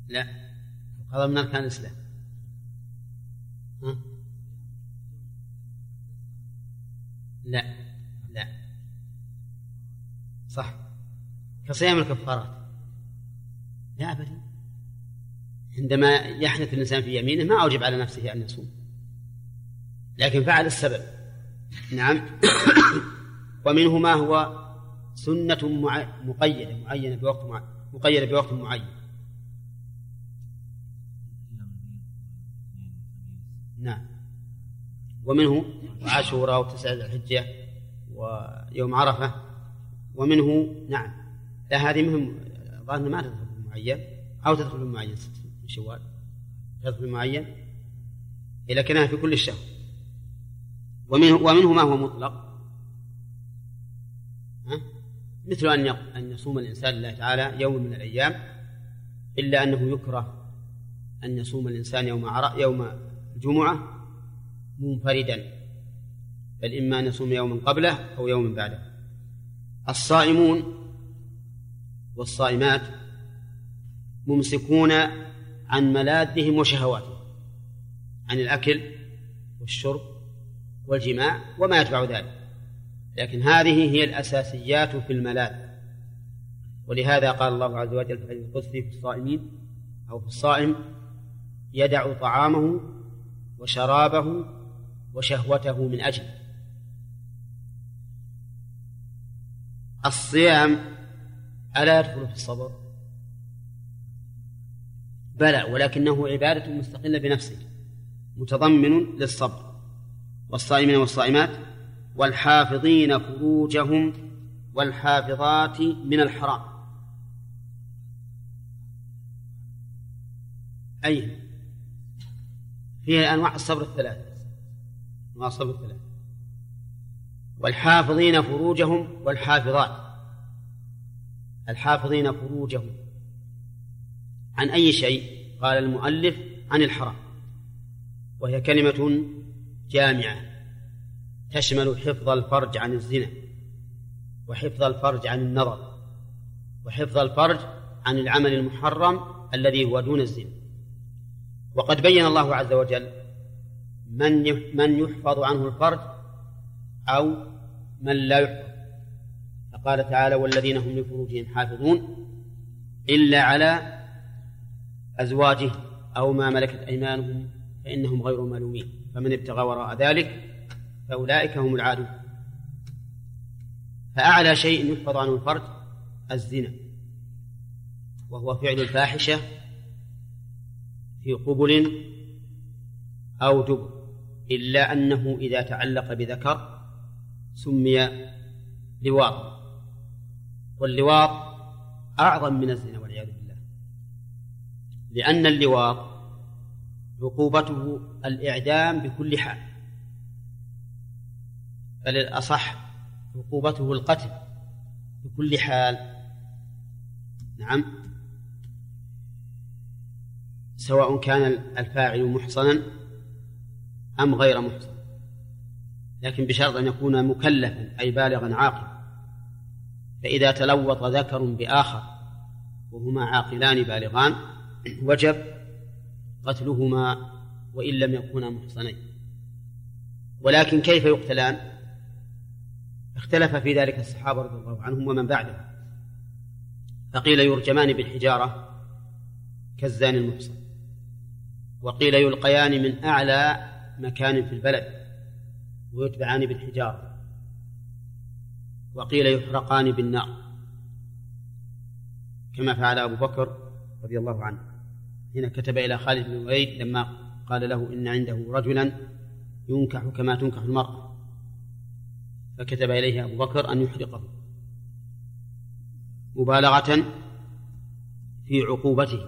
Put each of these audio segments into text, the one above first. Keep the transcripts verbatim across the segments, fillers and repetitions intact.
لا، القضاء من أركان الإسلام. ها؟ لا لا صح، كصيام الكفارات. لا أبدا، عندما يحنث الإنسان في يمينه ما أوجب على نفسه أن يصوم، لكن فعل السبب. نعم. ومنه ما هو سنة مقيدة معينة بوقت معين، مقيدة بوقت معين. نعم. ومنه عاشوراء وتسع ذي الحجة ويوم عرفة. ومنه نعم، لا هذه مهم، ظاهر ما تدخل في المعين أو تدخل في المعين، من شوال تدخل في المعين إلى كانها في كل الشهر. ومنه, ومنه ما هو مطلق، ها؟ مثل أن أن يصوم الإنسان لله تعالى يوم من الأيام، إلا أنه يكره أن يصوم الإنسان يوم يوم الجمعة منفردا، بل إما أن يصوم يوما قبله أو يوما بعده. الصائمون والصائمات ممسكون عن ملاذهم وشهواتهم، عن الأكل والشرب والجماع وما يتبع ذلك، لكن هذه هي الأساسيات في الملاذ. ولهذا قال الله عز وجل في الحديث القدسي في الصائمين أو في الصائم: يدع طعامه وشرابه وشهوته من أجل. الصيام ألا يدخل في الصبر؟ بلى، ولكنه عبادة مستقلة بنفسه متضمن للصبر. والصائمين والصائمات والحافظين فروجهم والحافظات من الحرام. أي فيها أنواع الصبر الثلاثة، أنواع الصبر الثلاثة. والحافظين فروجهم والحافظات. الحافظين فروجهم عن أي شيء؟ قال المؤلف: عن الحرام، وهي كلمة جامعة تشمل حفظ الفرج عن الزنا، وحفظ الفرج عن النظر، وحفظ الفرج عن العمل المحرم الذي هو دون الزنا. وقد بين الله عز وجل من من يحفظ عنه الفرج أو من لا يحفظ، فقال تعالى: والذين هم لفروجهم حافظون إلا على أزواجه أو ما ملكت أيمانهم فإنهم غير ملومين، فمن ابتغى وراء ذلك فأولئك هم العادون. فأعلى شيء يحفظ عنه الفرج الزنا، وهو فعل الفاحشة في قبل أو دبر، إلا أنه إذا تعلق بذكر سمي لواط، واللواط أعظم من الزنا والعياذ بالله، لأن اللواط عقوبته الإعدام بكل حال، بل الأصح عقوبته القتل بكل حال. نعم، سواء كان الفاعل محصنا أم غير محصن، لكن بشرط أن يكون مكلفا أي بالغا عاقلا. فإذا تلوط ذكر بآخر وهما عاقلان بالغان وجب قتلهما وإن لم يكونا محصنين. ولكن كيف يقتلان؟ اختلف في ذلك الصحابة رضي الله عنهم ومن بعدهم، فقيل يرجمان بالحجارة كالزاني المحصن، وقيل يلقيان من أعلى مكان في البلد ويتبعان بالحجارة، وقيل يحرقان بالنار كما فعل أبو بكر رضي الله عنه حين كتب إلى خالد بن الوليد لما قال له إن عنده رجلا ينكح كما تنكح المرأة، فكتب إليه أبو بكر أن يحرقه مبالغة في عقوبته.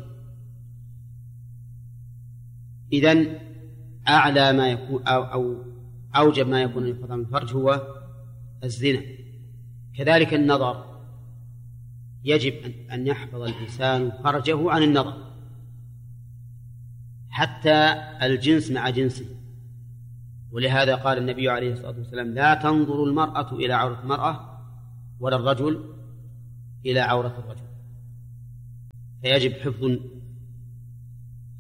إذن أعلى ما يكون أو, أو أوجب ما يكون يحفظ عن الفرج هو الزنا. كذلك النظر، يجب أن يحفظ الإنسان فرجه عن النظر، حتى الجنس مع جنسه. ولهذا قال النبي عليه الصلاة والسلام: لا تنظر المرأة إلى عورة المرأة ولا الرجل إلى عورة الرجل. فيجب حفظ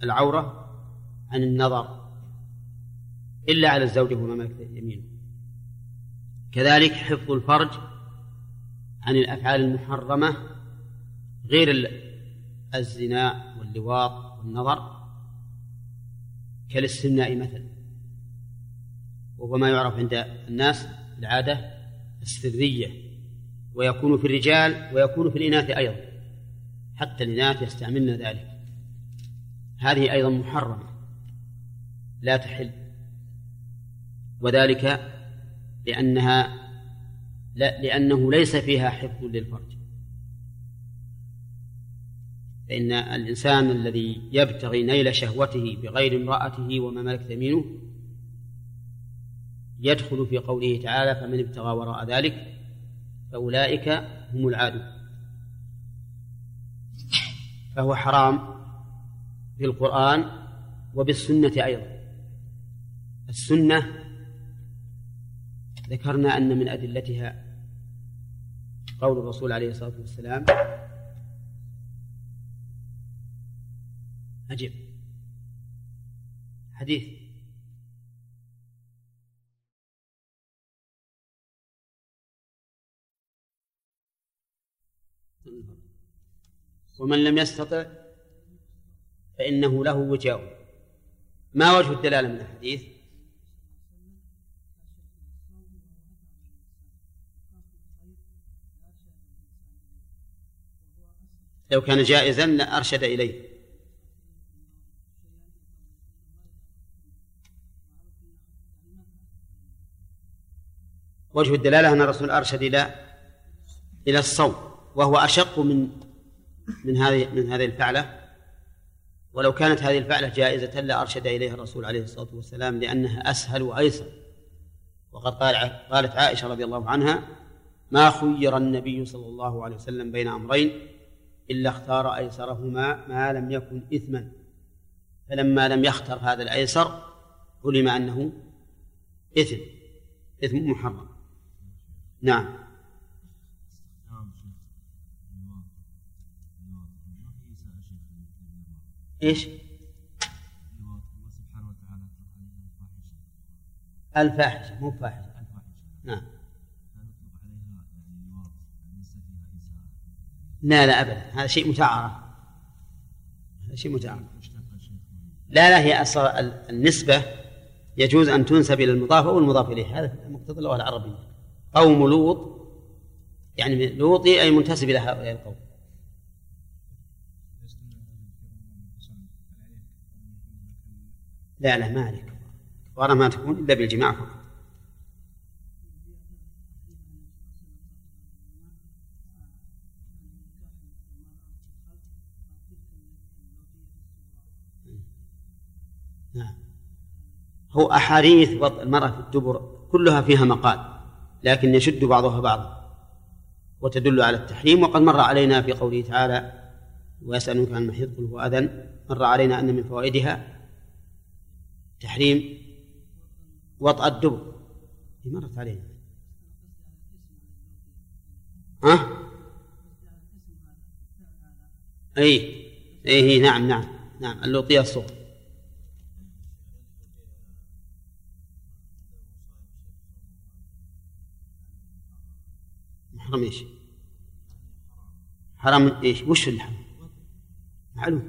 العورة عن النظر إلا على الزوج وما ملكت يمينه. كذلك حفظ الفرج عن الأفعال المحرمة غير الزنا واللواط والنظر كالاستمناء مثلا، وهو ما يعرف عند الناس العادة السرية، ويكون في الرجال ويكون في الإناث أيضا، حتى الإناث يستعملن ذلك. هذه أيضا محرمة لا تحل، وذلك لأنها لا لأنه ليس فيها حفظ للفرج. فإن الإنسان الذي يبتغي نيل شهوته بغير امرأته وما ملكت يمينه يدخل في قوله تعالى: فمن ابتغى وراء ذلك فأولئك هم العادون. فهو حرام في القرآن وبالسنة أيضا. السنة ذكرنا أن من أدلتها قول الرسول عليه الصلاة والسلام: أجب حديث ومن لم يستطع فإنه له وجاء. ما وجه الدلالة من الحديث؟ لو كان جائزا لأرشد إليه. وجه الدلالة أن الرسول أرشد إلى إلى الصوم، وهو أشق من من هذه من هذه الفعلة، ولو كانت هذه الفعلة جائزة لأرشد إليها الرسول عليه الصلاة والسلام، لأنها أسهل وأيسر. وقد قالت عائشة رضي الله عنها: ما خير النبي صلى الله عليه وسلم بين أمرين إلا اختار أيسرهما ما لم يكن إثما، فلما لم يختر هذا الأيسر علم أنه إثم إثم محرم. نعم. إيش؟ الفاحشة مو فاحشة. نعم. لا لا أبدا، هذا شيء متعارف، هذا شيء متعارف. لا لا، هي أصل النسبة يجوز أن تنسب إلى المضاف أو المضاف إليه، هذا مقتضى اللغة العربية. قوم لوط يعني لوطي أي منتسب إلى هؤلاء القوم. لا لا، ما عليك، كفارة ما تكون إلا بالجماع فقط. نعم. هو أحاديث وضع المرأة في الدبر كلها فيها مقال، لكن يشد بعضها بعضا وتدل على التحريم. وقد مر علينا في قوله تعالى: ويسألونك عن المحيض قل هو أذى، مر علينا أن من فوائدها تحريم وطأ الدبر، مرت علينا. ها؟ أي أي نعم نعم نعم، اللوطية الصغر. محرم إيش؟ حرام إيش؟ وش الحرام؟ معلوم،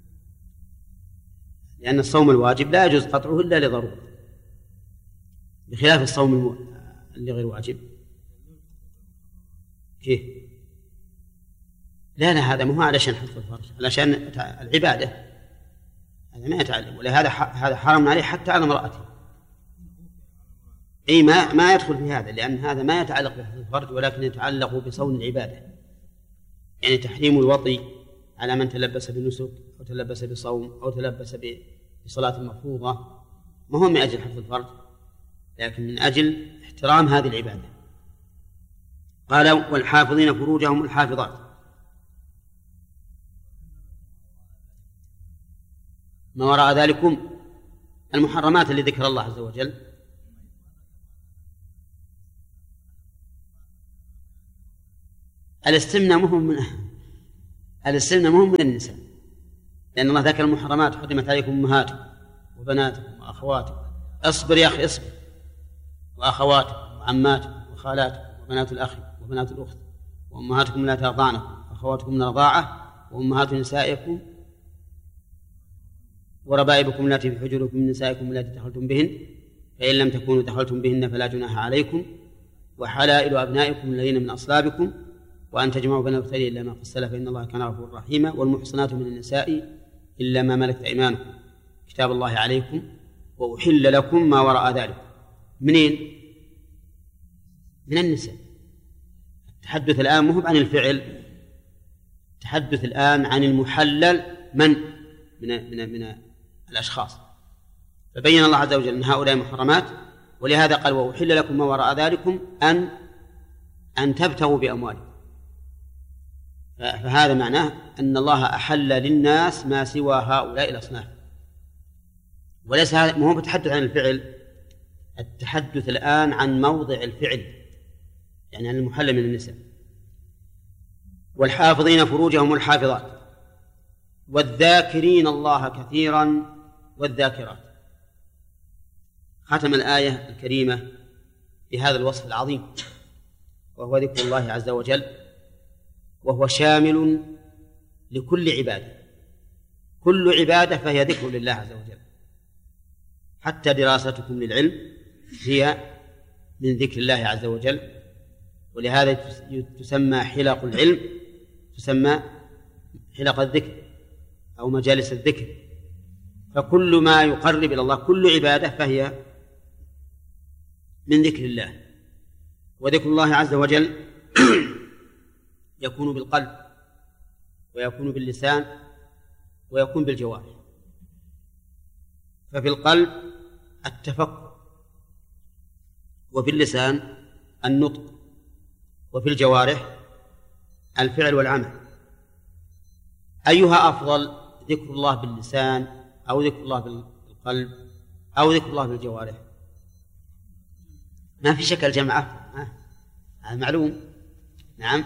لأن الصوم الواجب لا يجوز قطعه إلا لضرورة، بخلاف الصوم اللي غير واجب. كيف؟ لا لا، هذا مو علشان حفظ الفرج، علشان العبادة، هذا ما يتعلم. ولهذا هذا حرم عليه حتى على امرأته. أي ما ما يدخل في هذا، لأن هذا ما يتعلق بحفظ الفرج ولكن يتعلق بصون العبادة. يعني تحريم الوطي على من تلبس بالنسك أو تلبس بصوم أو تلبس بصلاة مفروضة ما هو من أجل حفظ الفرج، لكن من أجل احترام هذه العبادة. قال: والحافظين فروجهم الحافظات. ما وراء ذلكم المحرمات اللي ذكر الله عز وجل. الاستمناء مهم من الاستمناء مهم من النساء، لأن الله ذكر المحرمات: حرمت عليكم أمهاتكم وبناتكم وأخواتكم. اصبر يا أخي اصبر. وأخواتكم وعماتكم وخالاتكم وبنات الأخ وبنات الأخت وأمهاتكم لا ترضعنكم وأخواتكم من الرضاعة وأمهات نسائكم وربائبكم التي في حجوركم من نسائكم التي دخلتم بهن فإن لم تكونوا دخلتم بهن فلا جناح عليكم وحلائل أبنائكم الذين من أصلابكم وأن تجمعوا بين الأختين إلا ما قد سلف فإن الله كان غفورا رحيما والمحصنات من النساء إلا ما ملكت أيمانكم كتاب الله عليكم وأحل لكم ما وراء ذلك. منين؟ من النساء. التحدث الآن مو عن الفعل، التحدث الآن عن المحلل من من من, من الأشخاص. فبين الله عز وجل أن هؤلاء محرمات، ولهذا قال: وأحل لكم ما وراء ذلكم أن أن تبتغوا بأموالكم. فهذا معناه أن الله أحل للناس ما سوى هؤلاء الأصناف، وليس هذا ما هو بتحدث عن الفعل، التحدث الآن عن موضع الفعل، يعني عن المحل من النساء. والحافظين فروجهم والحافظات والذاكرين الله كثيرا والذاكرات. ختم الآية الكريمة بهذا الوصف العظيم وهو ذكر الله عز وجل، وهو شامل لكل عبادة. كل عبادة فهي ذكر لله عز وجل، حتى دراستكم للعلم هي من ذكر الله عز وجل، ولهذا تسمى حلق العلم، تسمى حلق الذكر أو مجالس الذكر. فكل ما يقرب إلى الله، كل عبادة فهي من ذكر الله. وذكر الله عز وجل يكون بالقلب ويكون باللسان ويكون بالجوارح. ففي القلب التفكر، وفي اللسان النطق، وفي الجوارح الفعل والعمل. أيها أفضل، ذكر الله باللسان أو ذكر الله بالقلب أو ذكر الله بالجوارح؟ ما في شك الجمع أفضل، هذا معلوم. نعم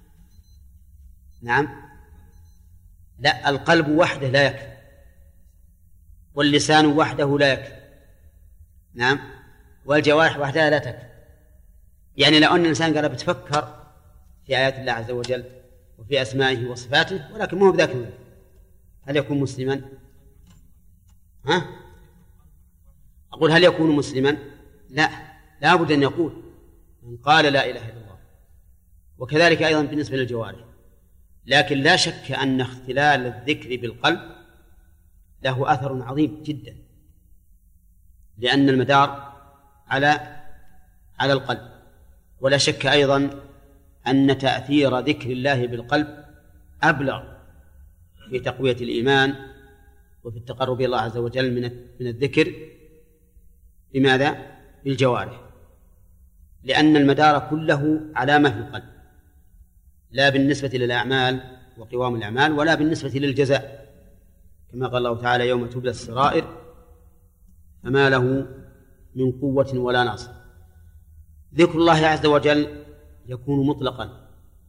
نعم لا، القلب وحده لا يكفي، واللسان وحده لا يكفي، نعم، والجوارح وحدها لا تكفي. يعني لو أن الإنسان قال بتفكر في آيات الله عز وجل وفي أسمائه وصفاته ولكن ما هو بذاك، هل يكون مسلما؟ ها؟ أقول هل يكون مسلما؟ لا، لا بد أن يقول من قال لا إله إلا الله. وكذلك أيضا بالنسبة للجوارح. لكن لا شك أن اختلال الذكر بالقلب له أثر عظيم جدا، لأن المدار على على القلب. ولا شك أيضا أن تأثير ذكر الله بالقلب أبلغ في تقوية الإيمان وفي التقرب إلى الله عز وجل من من الذكر. لماذا؟ بالجوارح، لأن المدار كله على ما في القلب، لا بالنسبة للأعمال وقوام الأعمال ولا بالنسبة للجزاء، كما قال الله تعالى: يوم تبلى السرائر فما له من قوة ولا ناصر. ذكر الله عز وجل يكون مطلقا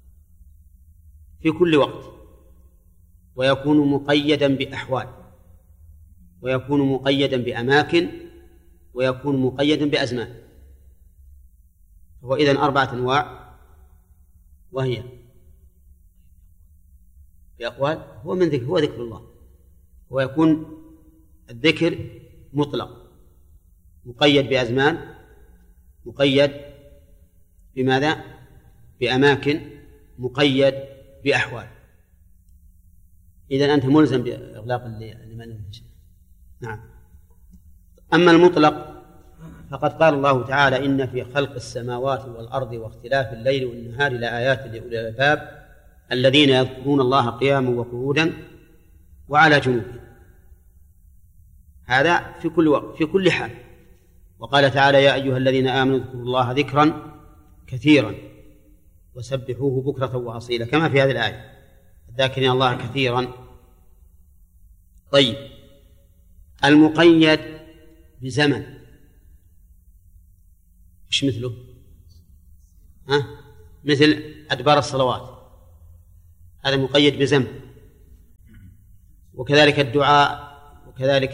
في كل وقت، ويكون مقيدا بأحوال، ويكون مقيدا بأماكن، ويكون مقيدا بأزمان. هو إذن أربعة أنواع، وهي بأقوال هو من ذكر هو ذكر الله. ويكون الذكر مطلق مقيد بأزمان، مقيد بماذا؟ بأماكن، مقيد بأحوال. إذن أنت ملزم بإغلاق لمن. نعم. أما المطلق فقد قال الله تعالى: إن في خلق السماوات والأرض واختلاف الليل والنهار لآيات لأولي الألباب الذين يذكرون الله قياما وقعودا وعلى جنوبهم. هذا في كل وقت في كل حال. وقال تعالى: يا أيها الذين آمنوا اذكروا الله ذكرا كثيرا وسبحوه بكرة وأصيلا، كما في هذه الآية: الذاكرين الله كثيرا. طيب، المقيد بزمن إيش مثله؟ ها؟ مثل أدبار الصلوات، هذا مقيد بزمن. وكذلك الدعاء وكذلك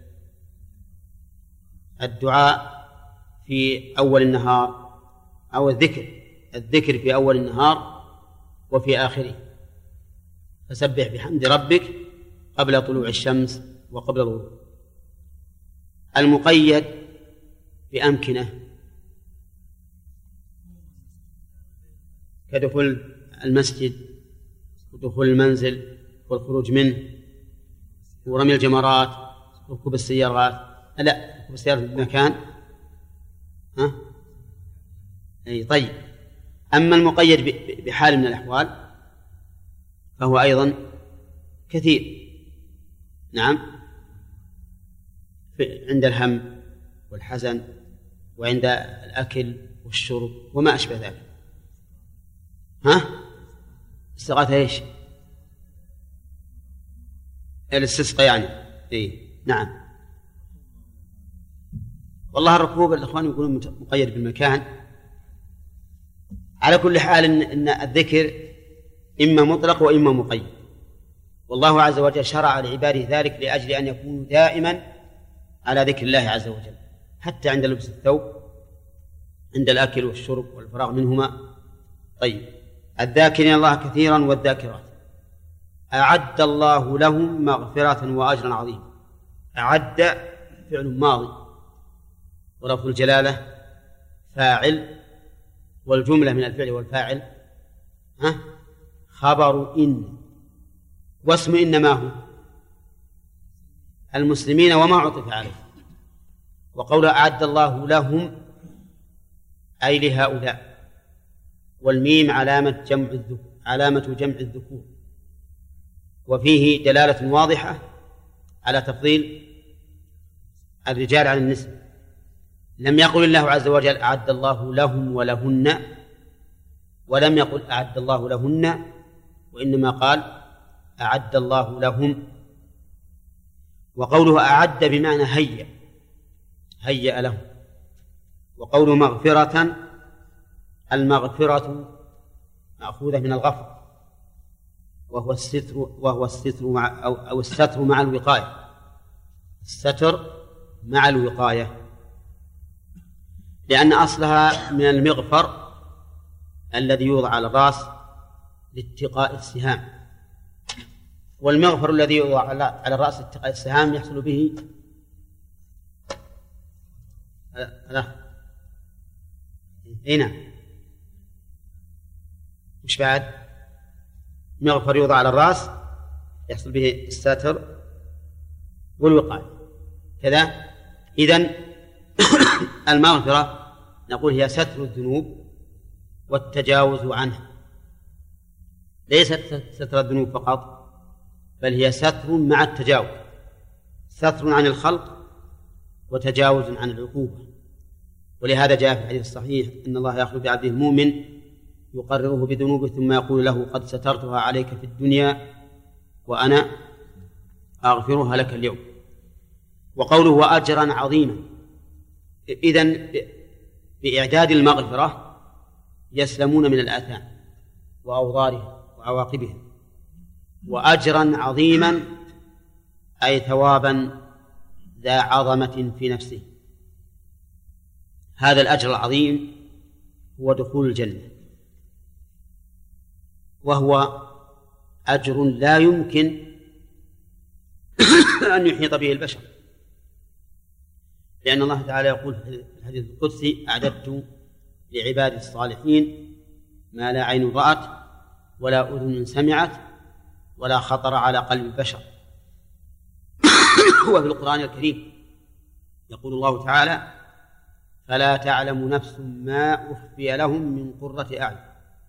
الدعاء في أول النهار أو الذكر الذكر في أول النهار وفي آخره، فسبح بحمد ربك قبل طلوع الشمس وقبل الغروب. المقيد بأمكنة كدخول المسجد ودخول المنزل والخروج منه ورمي الجمرات وركوب السيارات، لا ركوب السيارات في مكان ها أي طيب. أما المقيد بحال من الأحوال فهو أيضا كثير، نعم، عند الهم والحزن وعند الأكل والشرب وما أشبه ذلك. ها استغاثة ايش؟ الاستسقاء يعني اي نعم. والله الركوب الإخوان يقولون مقيد بالمكان. على كل حال إن, إن الذكر إما مطلق وإما مقيد، والله عز وجل شرع لعباده ذلك لأجل أن يكونوا دائما على ذكر الله عز وجل، حتى عند لبس الثوب، عند الأكل والشرب والفراغ منهما. طيب، الذاكرين الله كثيرا والذاكرات أعد الله لهم مغفرة وأجرا عظيما. أعد فعل ماضي ولفظ الجلالة فاعل، والجملة من الفعل والفاعل ها خبر إن، واسم إنما هو المسلمين وما عطف عليه. وقول أعد الله لهم أي لهؤلاء، والميم علامة جمع الذكور، علامة جمع الذكور، وفيه دلالة واضحة على تفضيل الرجال على النساء. لم يقل الله عز وجل أعد الله لهم ولهن، ولم يقل أعد الله لهن، وإنما قال أعد الله لهم. وقوله أعد بمعنى هيأ، هيأ لهم. وقوله مغفرة، المغفرة مأخوذة من الغفر، وهو الستر، وهو الستر مع أو, أو الستر مع الوقاية، الستر مع الوقاية، لأن أصلها من المغفر الذي يوضع على الرأس لاتقاء السهام، والمغفر الذي يوضع على الرأس لاتقاء السهام يحصل به لا هنا مش بعد مغفر يوضع على الرأس يحصل به الستر والوقاية كذا. إذن المغفرة نقول هي ستر الذنوب والتجاوز عنها، ليست ستر الذنوب فقط، بل هي ستر مع التجاوز، ستر عن الخلق وتجاوز عن العقوبة. ولهذا جاء في الحديث الصحيح إن الله يأخذ بعبده المؤمن يقرره بذنوبه ثم يقول له قد سترتها عليك في الدنيا وأنا أغفرها لك اليوم. وقوله وأجرا عظيما، إذن بإعداد المغفرة يسلمون من الآثام وأوضارها وعواقبها. وأجرا عظيما أي ثوابا ذا عظمة في نفسه. هذا الأجر العظيم هو دخول الجنة، وهو أجر لا يمكن أن يحيط به البشر، لأن الله تعالى يقول في الحديث القدسي أعددت لعبادي الصالحين ما لا عين رأت ولا أذن سمعت ولا خطر على قلب البشر. وفي القرآن الكريم يقول الله تعالى فلا تعلم نفس ما أخفي لهم من قرة أعين،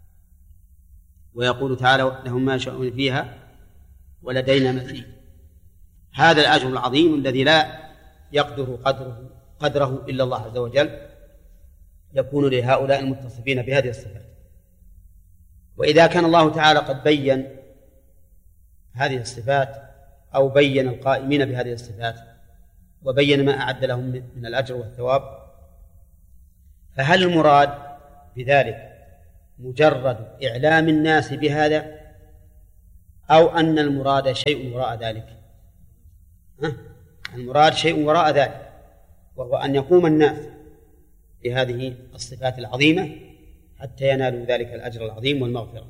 ويقول تعالى لهم ما يشاءون فيها ولدينا مزيد. هذا الأجر العظيم الذي لا يقدر قدره, قدره إلا الله عز وجل يكون لهؤلاء المتصفين بهذه الصفات. وإذا كان الله تعالى قد بين هذه الصفات أو بين القائمين بهذه الصفات وبين ما أعد لهم من الأجر والثواب، فهل المراد بذلك مجرد إعلام الناس بهذا، أو أن المراد شيء وراء ذلك. ها؟ المراد شيء وراء ذلك، وهو أن يقوم الناس بهذه الصفات العظيمة حتى ينالوا ذلك الأجر العظيم والمغفرة.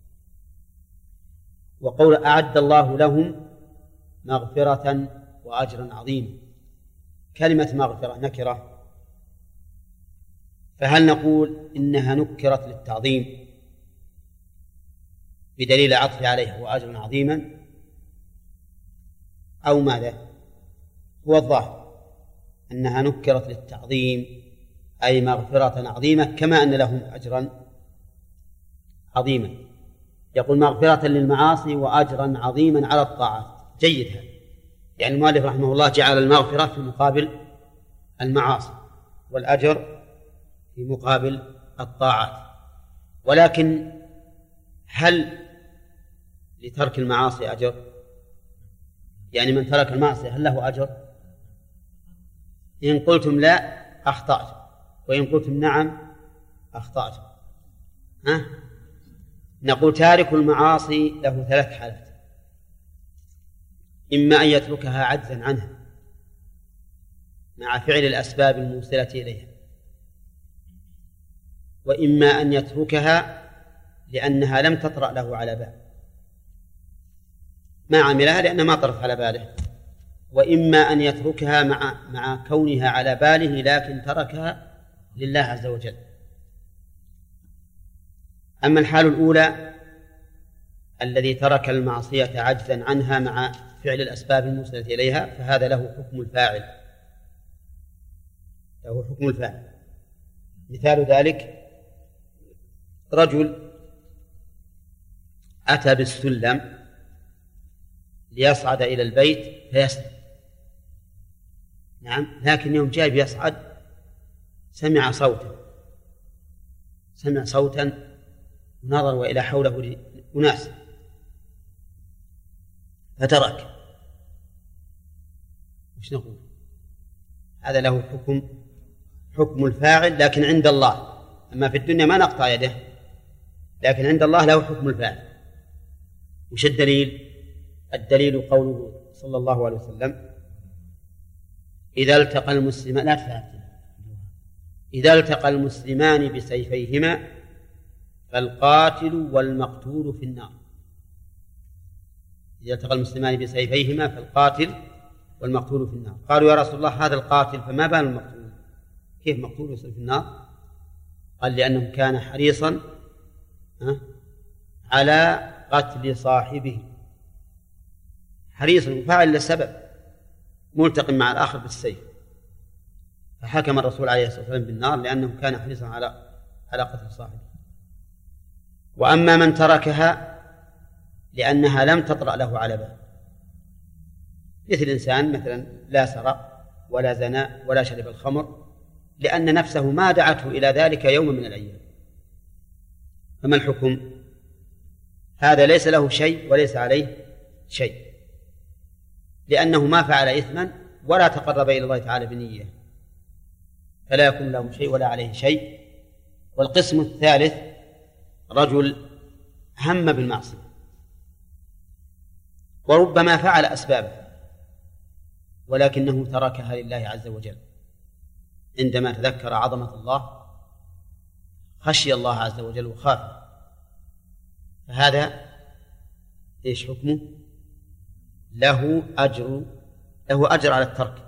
وقول أعد الله لهم مغفرة وأجرا عظيما، كلمة مغفرة نكرة، فهل نقول إنها نكرت للتعظيم بدليل عطف عليها وأجرا عظيما، أو ماذا؟ هو الظاهر أنها نكرت للتعظيم، أي مغفرة عظيمة كما أن لهم أجرا عظيما. يقول مغفرة للمعاصي وأجرا عظيما على الطاعات. جيد هذا، يعني المؤلف رحمه الله جعل المغفرة في مقابل المعاصي والأجر في مقابل الطاعات. ولكن هل لترك المعاصي أجر؟ يعني من ترك المعصية هل له أجر؟ إن قلتم لا أخطأت، وإن قلتم نعم أخطأت. ها؟ نقول تارك المعاصي له ثلاث حالات: إما أن يتركها عجزا عنها مع فعل الأسباب الموصلة إليها، وإما أن يتركها لأنها لم تطرأ له على بال، ما عملها لأنها ما طرت على باله، وإما أن يتركها مع مع كونها على باله لكن تركها لله عز وجل. أما الحال الأولى الذي ترك المعصية عجزا عنها مع فعل الأسباب الموصلة إليها، فهذا له حكم الفاعل، له حكم الفاعل. مثال ذلك رجل أتى بالسلم ليصعد إلى البيت فيسلم، نعم، لكن يوم جاء يصعد سمع صوتا سمع صوتا ونظر وإلى حوله أناس فترك. وش نقول؟ هذا له حكم حكم الفاعل، لكن عند الله، أما في الدنيا ما نقطع يده، لكن عند الله له حكم الفاعل. وش الدليل؟ الدليل قوله صلى الله عليه وسلم: إذا التقى المسلمان لا تفعل إذا التقى المسلمان بسيفيهما فالقاتل والمقتول في النار. إذا التقى المسلمان بسيفيهما فالقاتل والمقتول في النار. قالوا يا رسول الله هذا القاتل فما بال المقتول؟ كيف مقتول يصير في النار؟ قال لأنه كان حريصا على قتل صاحبه، حريص وفاعل لسبب، ملتقم مع الآخر بالسيف، فحكم الرسول عليه الصلاة والسلام بالنار لأنه كان حريصا على على قتل صاحبه. وأما من تركها لأنها لم تطرأ له على بال، مثل إنسان مثلا لا سرق ولا زنى ولا شرب الخمر، لأن نفسه ما دعته إلى ذلك يوم من الأيام، فما الحكم؟ هذا ليس له شيء وليس عليه شيء، لأنه ما فعل إثما ولا تقرب إلى الله تعالى بنية، فلا يكون له شيء ولا عليه شيء. والقسم الثالث رجل هم بالمعصية وربما فعل أسبابه ولكنه تركها لله عز وجل، عندما تذكر عظمة الله خشي الله عز وجل وخاف، فهذا إيش حكمه؟ له أجر له أجر على الترك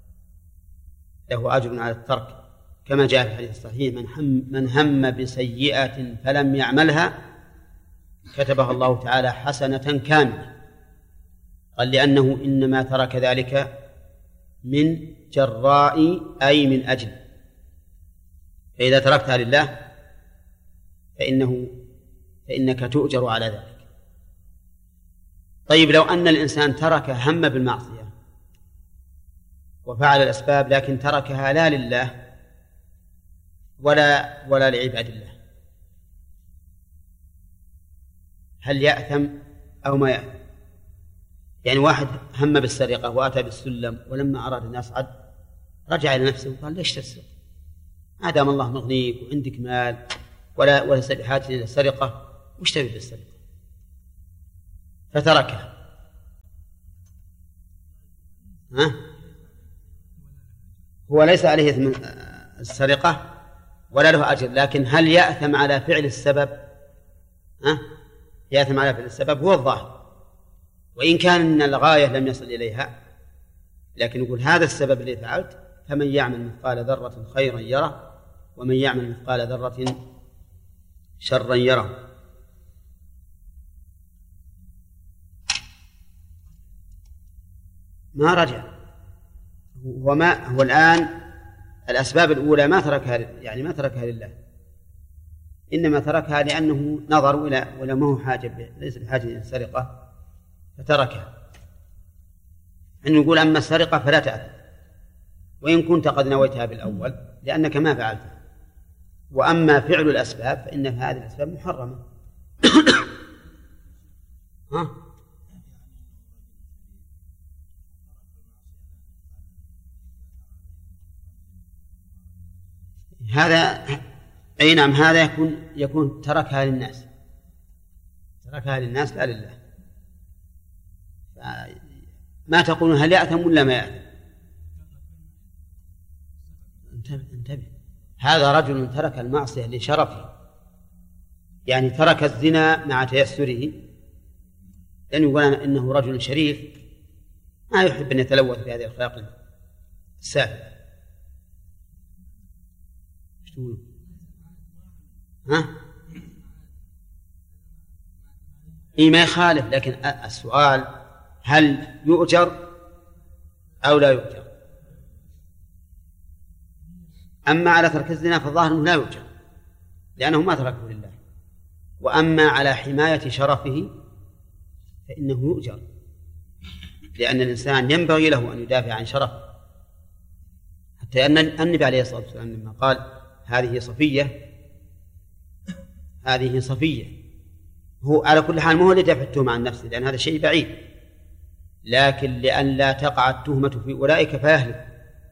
له أجر على الترك كما جاء في الحديث الصحيح: من هم, من هم بسيئة فلم يعملها كتبها الله تعالى حسنة كاملة. قال لأنه إنما ترك ذلك من جراء أي من أجل، فإذا تركتها لله فإنه فإنك تؤجر على ذلك. طيب لو أن الإنسان ترك هم بالمعصية وفعل الأسباب لكن تركها لا لله ولا ولا لعباد الله، هل يأثم أو ما يأثم؟ يعني واحد هم بالسرقة وأتى بالسلم ولما أراد أن يصعد رجع إلى نفسه وقال ليش تسرق؟ ما دام الله مغنيك وعندك مال ولا وليس بحاجة إلى السرقة، وش تبي بالسرقة؟ فتركها، ها؟ هو ليس عليه إثم السرقة ولا له أجر، لكن هل يأثم على فعل السبب؟ ها؟ يأثم على فعل السبب هو الظاهر، وإن كان الغاية لم يصل إليها، لكن يقول هذا السبب الذي فعلت، فمن يعمل مثقال ذرة خيرا يره ومن يعمل مثقال ذرة شرا يره. ما رجع، وما هو الآن الأسباب الأولى ما تركها، يعني ما تركها لله، إنما تركها لأنه نظر إلى ولا ما هو حاجة، ليس بحاجة إلى السرقة فتركها. أن يقول أما السرقة فلا تأثم، وإن كنت قد نويتها بالأول لأنك ما فعلتها. وأما فعل الأسباب فإن هذه الأسباب محرمة. ها؟ هذا أي نعم، هذا يكون يكون تركها للناس، تركها للناس لا لله. ما تقولون هل يأثم ولا ما يأثم؟ انتبه انتبه، هذا رجل ترك المعصية لشرفه، يعني ترك الزنا مع تيسره، لأن يقول إنه رجل شريف ما يحب أن يتلوث بهذه الأخلاق السافلة. ها؟ إيه ما يخالف، لكن السؤال هل يؤجر أو لا يؤجر؟ أما على ترك الزنا فالظاهر أنه لا يؤجر لأنه ما تركه لله، وأما على حماية شرفه فإنه يؤجر، لأن الإنسان ينبغي له أن يدافع عن شرفه، حتى أن النبي عليه الصلاة والسلام لما قال هذه صفية هذه صفية، هو على كل حال ما هو لدفع التهمة عن نفسه، لأن هذا شيء بعيد، لكن لأن لا تقع التهمة في أولئك فيهلك.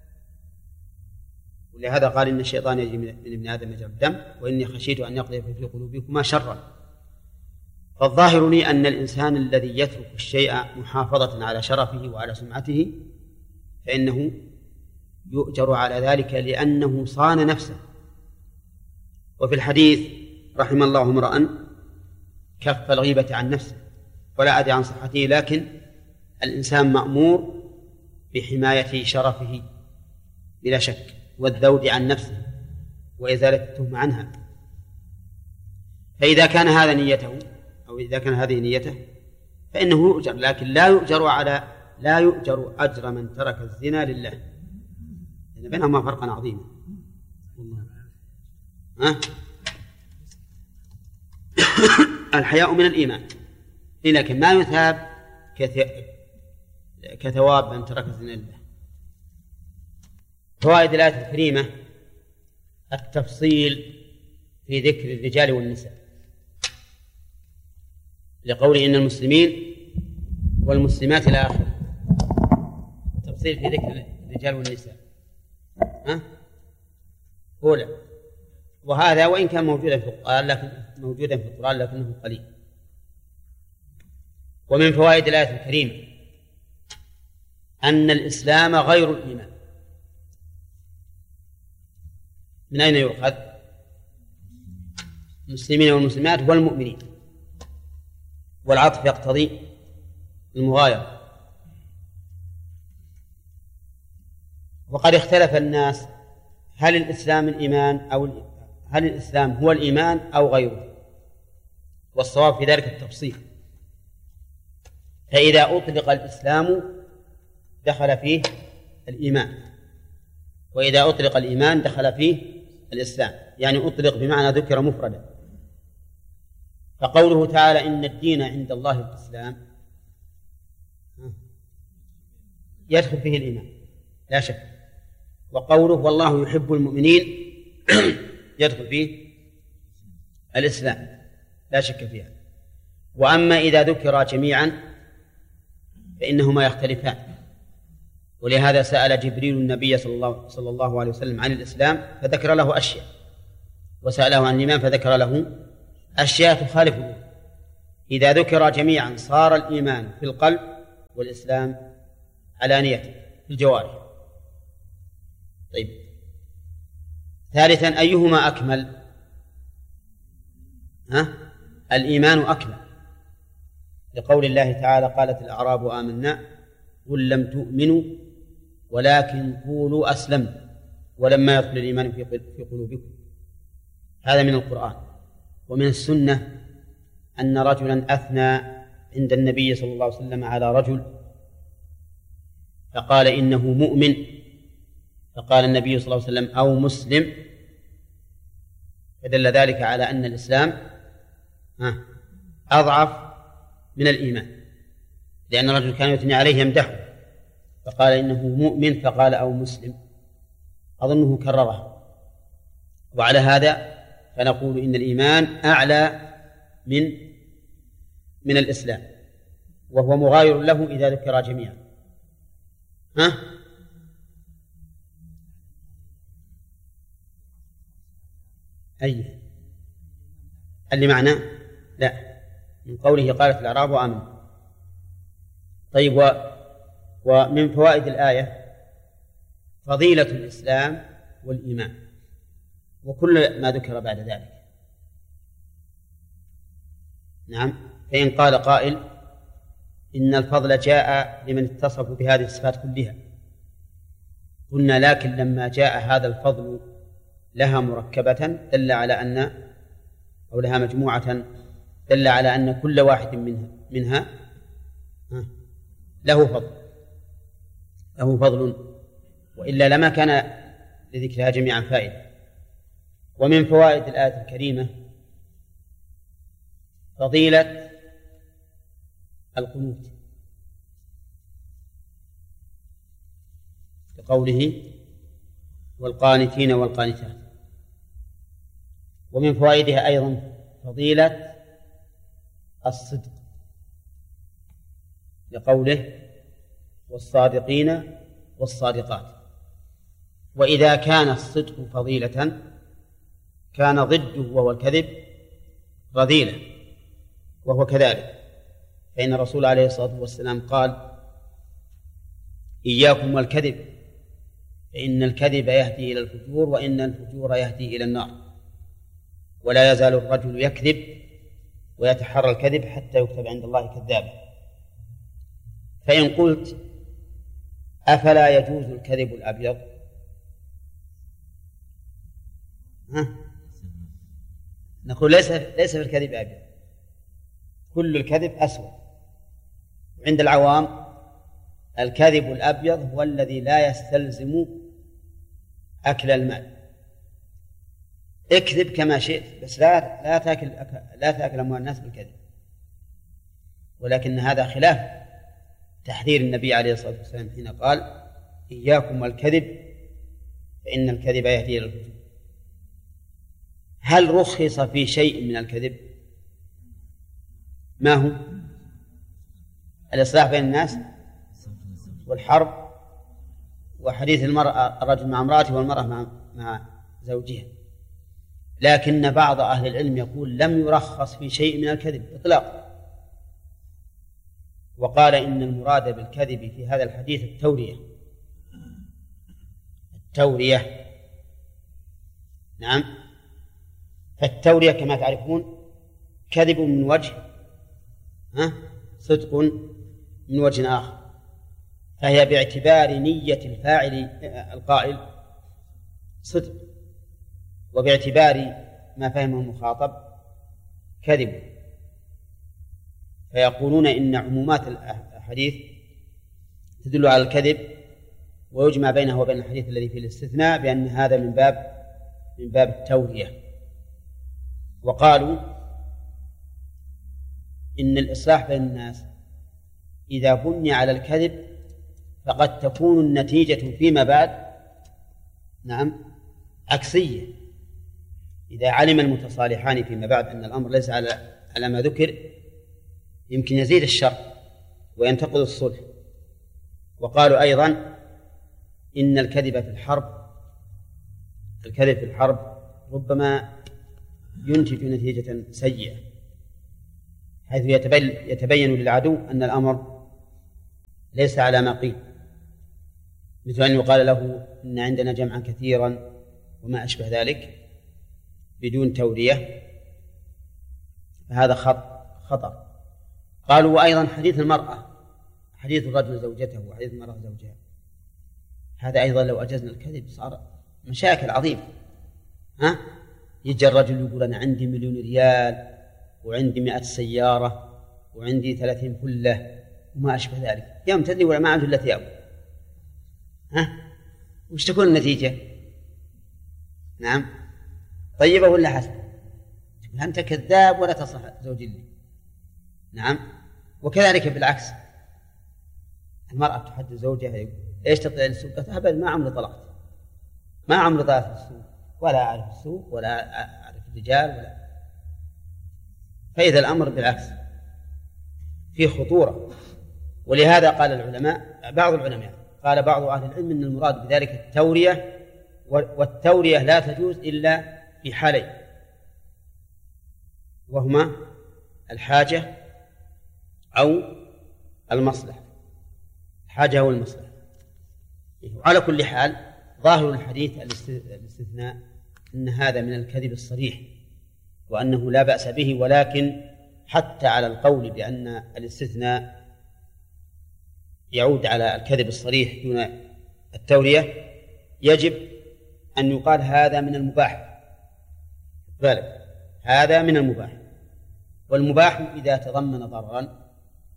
ولهذا قال إن الشيطان يجري من ابن آدم مجرى الدم وإني خشيت أن يقذف في قلوبكما شرا. فالظاهر لي أن الإنسان الذي يترك الشيء محافظة على شرفه وعلى سمعته فإنه يؤجر على ذلك لأنه صان نفسه. وفي الحديث رحم الله امرأ كف الغيبة عن نفسه، ولا أدري عن صحته، لكن الإنسان مأمور بحماية شرفه بلا شك، والذود عن نفسه وإزالة التهمة عنها. فإذا كان هذا نيته أو إذا كان هذه نيته فإنه يؤجر، لكن لا يؤجر على لا يؤجر أجر من ترك الزنا لله، لأن بينهما فرقا عظيما. ها؟ الحياء من الإيمان، لكن ما يثاب كثواب من ترك الزنا لله. فوائد الآية الكريمة: التفصيل في ذكر الرجال والنساء، لقول إن المسلمين والمسلمات إلى آخره، التفصيل في ذكر الرجال والنساء. ها؟ أولى، وهذا وإن كان موجودا في القرآن لكن موجودا في القرآن لكنه قليل. ومن فوائد الآية الكريمة أن الإسلام غير الإيمان. من أين يؤخذ؟ المسلمين والمسلمات والمؤمنين، والعطف يقتضي المغايرة. وقد اختلف الناس هل الإسلام الإيمان أو هل الإسلام هو الإيمان أو غيره، والصواب في ذلك التفصيل. فإذا أطلق الإسلام دخل فيه الإيمان، وإذا أطلق الإيمان دخل فيه الإسلام، يعني أطلق بمعنى ذكر مفردا. فقوله تعالى إن الدين عند الله الإسلام يدخل فيه الإيمان لا شك، وقوله والله يحب المؤمنين يدخل فيه الإسلام لا شك فيها. وأما إذا ذكر جميعا فإنهما يختلفان، ولهذا سأل جبريل النبي صلى الله, صلى الله عليه وسلم عن الإسلام فذكر له أشياء، وسأله عن الإيمان فذكر له أشياء تخالفه. إذا ذكر جميعا صار الإيمان في القلب والإسلام علانية في الجوارح. طيب، ثالثا أيهما أكمل؟ ها؟ الإيمان أكمل، لقول الله تعالى: قالت الأعراب آمنا قل لم تؤمنوا ولكن قولوا أسلمنا ولما يدخل الإيمان في قلوبكم. هذا من القرآن. ومن السنة أن رجلا أثنى عند النبي صلى الله عليه وسلم على رجل فقال إنه مؤمن، فقال النبي صلى الله عليه وسلم: أو مسلم، فدل ذلك على أن الإسلام أضعف من الإيمان، لأن الرجل كان يثني عليه يمدحه فقال إنه مؤمن فقال أو مسلم، أظنه كررها. وعلى هذا فنقول إن الإيمان أعلى من من الإسلام، وهو مغاير له إذا ذكر جميعا. ها؟ أي اللي معناه؟ لا، من قوله قالت الأعراب آمنوا. طيب، و... ومن فوائد الآية فضيلة الإسلام والإيمان وكل ما ذكر بعد ذلك. نعم، فإن قال قائل إن الفضل جاء لمن اتصف بهذه الصفات كلها، قلنا لكن لما جاء هذا الفضل لها مركبة دل على أن أو لها مجموعة دل على أن كل واحد منها, منها له فضل له فضل وإلا لما كان لذكرها جميعا فائدة. ومن فوائد الآية الكريمة فضيلة القنوت، بقوله والقانتين والقانتات. ومن فوائدها أيضا فضيلة الصدق، لقوله والصادقين والصادقات. وإذا كان الصدق فضيلة كان ضده وهو الكذب رذيلة، وهو كذلك، فإن الرسول عليه الصلاة والسلام قال إياكم والكذب فإن الكذب يهدي إلى الفجور وإن الفجور يهدي إلى النار، ولا يزال الرجل يكذب ويتحرى الكذب حتى يكتب عند الله كذابا. فإن قلت أفلا يجوز الكذب الأبيض؟ ها؟ نقول ليس ليس في الكذب أبيض، كل الكذب أسود. عند العوام الكذب الأبيض هو الذي لا يستلزم أكل المال. اكذب كما شئت بس لا لا تأكل لا تأكل أموال الناس بالكذب. ولكن هذا خلاف تحذير النبي عليه الصلاة والسلام حين قال إياكم والكذب فإن الكذب يهدي إلى الفجور. هل رخص في شيء من الكذب؟ ما هو؟ الإصلاح بين الناس والحرب وحديث المرأة الرجل مع امرأته والمرأة مع مع زوجها. لكن بعض أهل العلم يقول لم يرخص في شيء من الكذب إطلاقا، وقال إن المراد بالكذب في هذا الحديث التورية. التورية نعم، فالتورية كما تعرفون كذب من وجه، ها، صدق من وجه آخر، فهي باعتبار نية الفاعل القائل صدق، وباعتبار ما فهمه المخاطب كذب. فيقولون إن عمومات الحديث تدل على الكذب، ويجمع بينه وبين الحديث الذي فيه الاستثناء بأن هذا من باب من باب التورية. وقالوا إن الإصلاح بين الناس إذا بني على الكذب فقد تكون النتيجة فيما بعد نعم عكسية. إذا علم المتصالحان فيما بعد أن الأمر ليس على على ما ذكر يمكن يزيد الشر وينتقض الصلح. وقالوا أيضا إن الكذب في الحرب الكذب في الحرب ربما ينتج نتيجة سيئة. حيث يتبين للعدو أن الأمر ليس على ما قيل، مثل أن يقال له إن عندنا جمعا كثيرا وما أشبه ذلك بدون تورية، فهذا خطر. قالوا وأيضا حديث المرأة، حديث الرجل زوجته وحديث المرأة زوجها، هذا أيضا لو أجزنا الكذب صار مشاكل عظيمة. ها؟ يجي الرجل يقول أنا عندي مليون ريال وعندي مئة سيارة وعندي ثلاثين فلة وما أشبه ذلك، يوم تدري ولا ما عنده إلا ثيابه. ها؟ وش تكون النتيجة؟ نعم طيبة ولا حسنة؟ تقول أنت كذاب ولا تصلح زوج لي. نعم. وكذلك بالعكس، المرأة تحدث زوجها إيش تطلع للسوق؟ أبدا ما عمري طلعت، ما عمري طلعت في السوق ولا أعرف السوق ولا أعرف الرجال ولا. فإذا الأمر بالعكس فيه خطورة. ولهذا قال العلماء، بعض العلماء قال بعض أهل العلم أن المراد بذلك التورية، والتورية لا تجوز إلا في حالين، وهما الحاجة أو المصلحة، الحاجة أو المصلحة. على كل حال ظاهر الحديث الاستثناء أن هذا من الكذب الصريح وأنه لا بأس به، ولكن حتى على القول بأن الاستثناء يعود على الكذب الصريح دون التورية يجب أن يقال هذا من المباح. ذلك هذا من المباح، والمباح إذا تضمن ضررا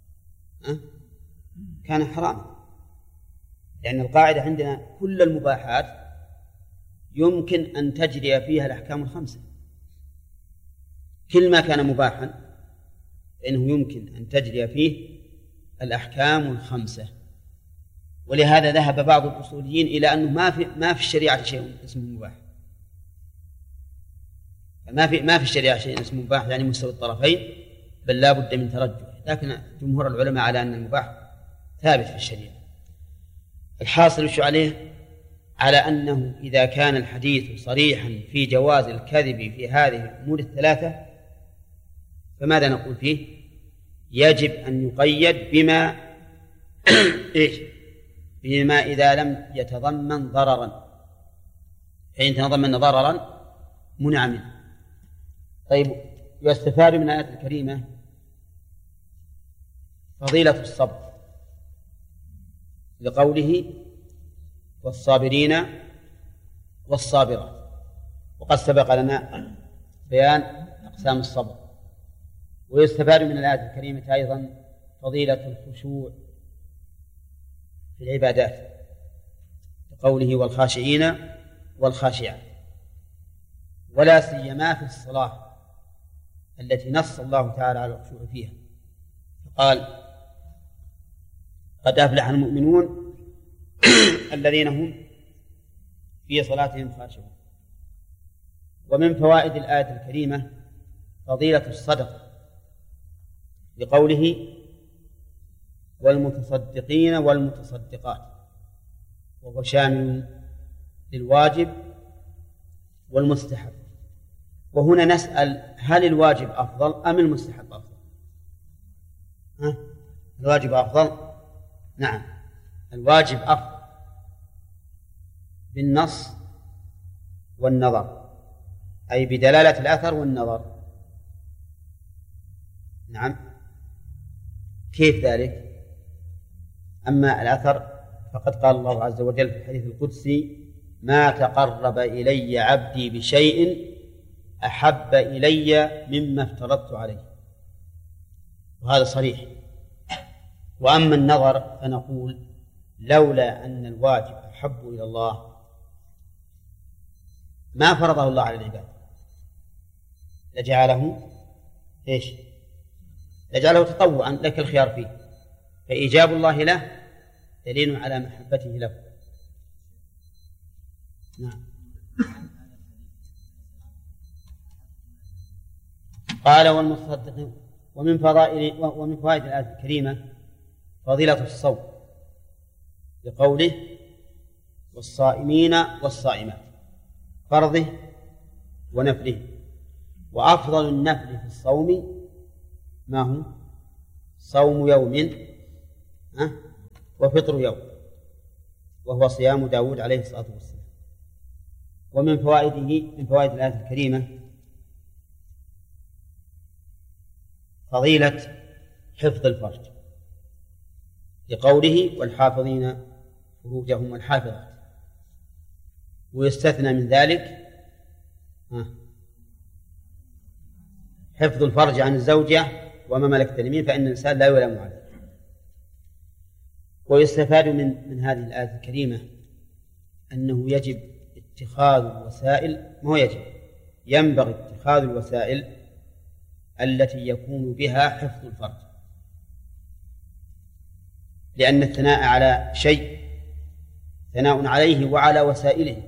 كان حراما، لأن القاعدة عندنا كل المباحات يمكن أن تجري فيها الأحكام الخمسة. كل ما كان مباحا فإنه يمكن أن تجري فيه الأحكام الخمسة. ولهذا ذهب بعض الأصوليين إلى أنه ما في ما في الشريعة شيء اسمه مباح، ما في ما في الشريعة شيء اسمه مباح يعني مستوى الطرفين، بل لا بد من ترجح. لكن جمهور العلماء على أن المباح ثابت في الشريعة. الحاصل شو عليه؟ على أنه إذا كان الحديث صريحا في جواز الكذب في هذه الأمور الثلاثة فماذا نقول فيه؟ يجب أن يقيد بما إيش؟ بما إذا لم يتضمن ضررا، فإن تضمن ضررا منع منه. طيب، يستفاد من الآية الكريمة فضيلة الصبر لقوله والصابرين والصابرات، وقد سبق لنا بيان أقسام الصبر. ويستفاد من الآية الكريمة أيضا فضيلة الخشوع في العبادات لقوله والخاشعين والخاشعات، ولا سيما في الصلاة التي نص الله تعالى على الخشوع فيها، فقال قد أفلح المؤمنون الذين هم في صلاتهم خاشعون. ومن فوائد الآية الكريمة فضيلة الصدقة لقوله والمتصدقين والمتصدقات، وهو شامل للواجب والمستحب. وهنا نسأل هل الواجب أفضل أم المستحب أفضل؟ ها؟ الواجب أفضل؟ نعم الواجب أفضل بالنص والنظر، أي بدلالة الأثر والنظر. نعم. كيف ذلك؟ أما الأثر فقد قال الله عز وجل في الحديث القدسي ما تقرب إلي عبدي بشيء أحب إلي مما افترضت عليه، وهذا صريح. وأما النظر فنقول لولا أن الواجب أحب إلى الله ما فرضه الله على العباد لجعله إيش؟ لجعله تطوعا لك الخيار فيه، فإيجاب الله له دليل على محبته له. نعم. قال والمتصدقين. ومن فضائل ومن فوائد الآية الكريمة فضيلة الصوم لقوله والصائمين والصائمات، فرضه ونفله. وأفضل النفل في الصوم ما هو؟ صوم يوم وفطر يوم، وهو صيام داود عليه الصلاة والسلام. ومن فوائده من فوائد الآية الكريمة فضيلة حفظ الفرج لقوله والحافظين فروجهم والحافظات، ويستثنى من ذلك حفظ الفرج عن الزوجة وما ملكت اليمين فإن الإنسان لا يلام عليه. ويستفاد من من هذه الآية الكريمة أنه يجب اتخاذ الوسائل، ما هو يجب، ينبغي اتخاذ الوسائل التي يكون بها حفظ الفرج، لأن الثناء على شيء ثناء عليه وعلى وسائله،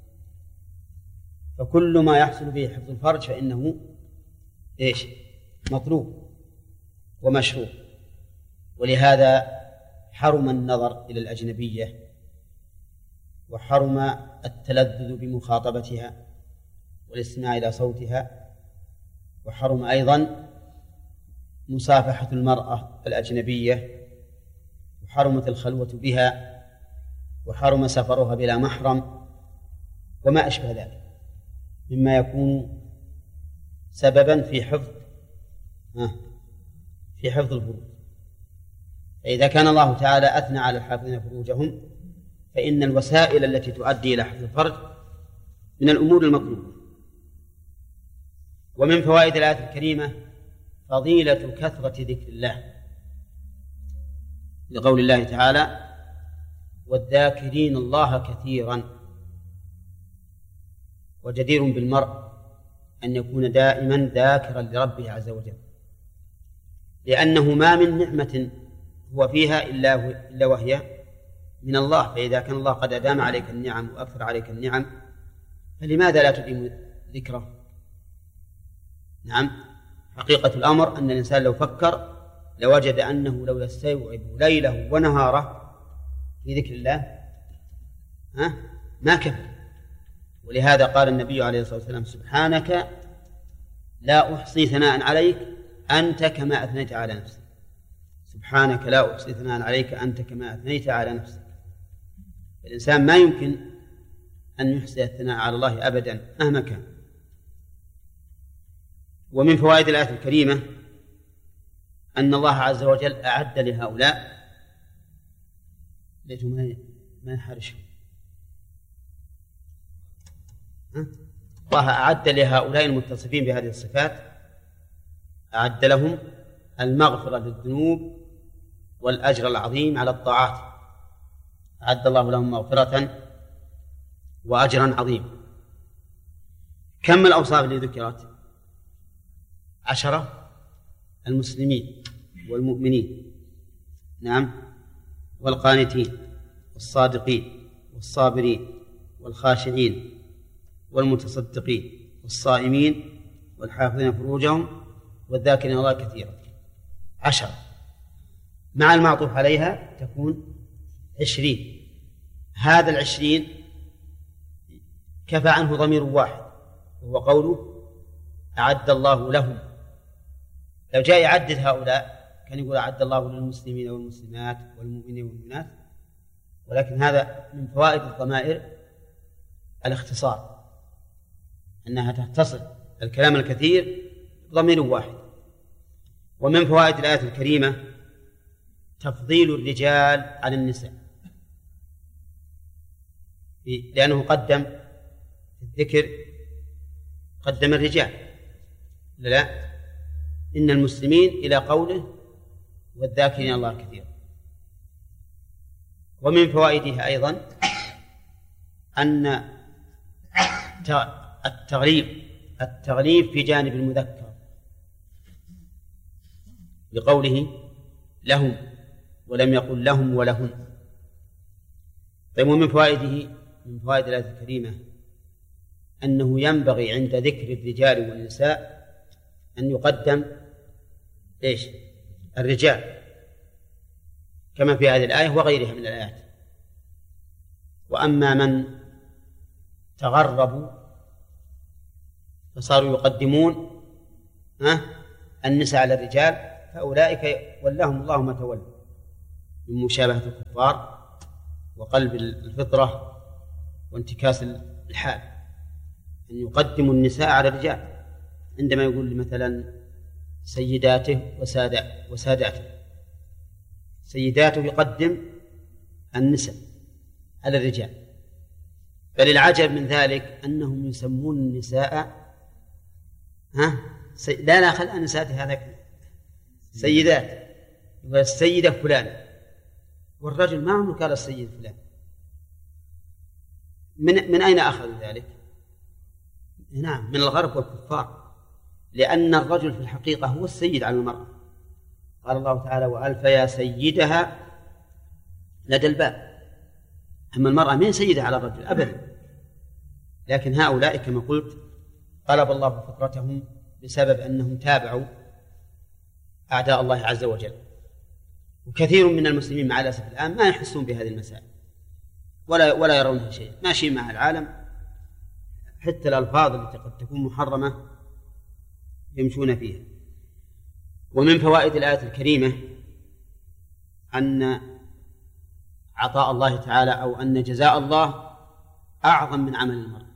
فكل ما يحصل به حفظ الفرج فإنه إيش؟ مطلوب ومشروع. ولهذا حرم النظر إلى الأجنبية، وحرم التلذذ بمخاطبتها والاستماع إلى صوتها، وحرم أيضا مصافحة المرأة الأجنبية، وحرمت الخلوة بها، وحرم سفرها بلا محرم، وما أشبه ذلك مما يكون سببا في حفظ في حفظ الفروج. فإذا كان الله تعالى أثنى على الحافظين فروجهم فإن الوسائل التي تؤدي إلى حفظ الفرج من الأمور المطلوبة. ومن فوائد الآية الكريمة فضيلة كثرة ذكر الله، لقول الله تعالى والذاكرين الله كثيرا. وجدير بالمرء أن يكون دائما ذاكرا لربه عز وجل، لأنه ما من نعمة هو فيها إلا, إلا وهي من الله. فإذا كان الله قد أدام عليك النعم وأكثر عليك النعم فلماذا لا تديم ذكره؟ نعم، حقيقة الأمر أن الإنسان لو فكر لوجد أنه لو يستوعب ليله ونهاره في ذكر الله ها ما كفى. ولهذا قال النبي عليه الصلاة والسلام سبحانك لا أحصي ثناء عليك أنت كما أثنيت على نفسك. سبحانك لا أحصي ثناء عليك أنت كما أثنيت على نفسك. الإنسان ما يمكن أن يحصي الثناء على الله أبدا مهما كان. ومن فوائد الآية الكريمة أن الله عز وجل أعد لهؤلاء ليتوا ما يحرشوا الله أعد لهؤلاء المتصفين بهذه الصفات، أعد لهم المغفرة للذنوب والأجر العظيم على الطاعات. أعد الله لهم مغفرة وأجرا عظيما. كم الأوصاف اللي ذكرت؟ عشرة: المسلمين والمؤمنين، نعم، والقانتين والصادقين والصابرين والخاشعين والمتصدقين والصائمين والحافظين فروجهم والذاكرين الله كثيرا. عشرة مع المعطوف عليها تكون عشرين. هذا العشرين كفى عنه ضمير واحد وهو قوله أعد الله لهم. لو جاء يعدد هؤلاء كان يقول أعد الله للمسلمين والمسلمات والمؤمنين والمؤمنات، ولكن هذا من فوائد الضمائر الاختصار، أنها تختصر الكلام الكثير ضمير واحد. ومن فوائد الآية الكريمة تفضيل الرجال على النساء، لأنه قدم الذكر قدم الرجال، لا إن المسلمين إلى قوله والذاكرين الله كثيرا. ومن فوائدها أيضا أن التغليب التغليب في جانب المذكر بقوله لهم ولم يقل لهم ولهن. طيب، ومن فوائده من فوائد الآية الكريمة أنه ينبغي عند ذكر الرجال والنساء أن يقدم إيش؟ الرجال، كما في هذه الآية وغيرها من الآيات. وأما من تغربوا فصاروا يقدمون النساء على الرجال فأولئك ولهم الله ما تولى من مشابهة الكفار وقلب الفطرة وانتكاس الحال، أن يقدم النساء على الرجال عندما يقول مثلا سيداته وسادة وساداته. سيداته يقدم النساء على الرجال، بل العجب من ذلك أنهم يسمون النساء ها سي... لا لا خل النساء هذا سيدات، والسيدة فلان، والرجل ما عمره قال السيد فلان. من من أين أخذوا ذلك؟ نعم من الغرب والكفار، لأن الرجل في الحقيقة هو السيد على المرأة. قال الله تعالى وألف يا سيدها لدى الباب. أما المرأة من سيدها على الرجل أبدا، لكن هؤلاء كما قلت قلب الله فطرتهم بسبب أنهم تابعوا أعداء الله عز وجل. وكثير من المسلمين مع الأسف الآن ما يحسون بهذه المسائل ولا ولا يرونها شيء، ماشي مع العالم، حتى الألفاظ التي قد تكون محرمة يمشون فيها. ومن فوائد الآية الكريمة أن عطاء الله تعالى أو أن جزاء الله أعظم من عمل المرء،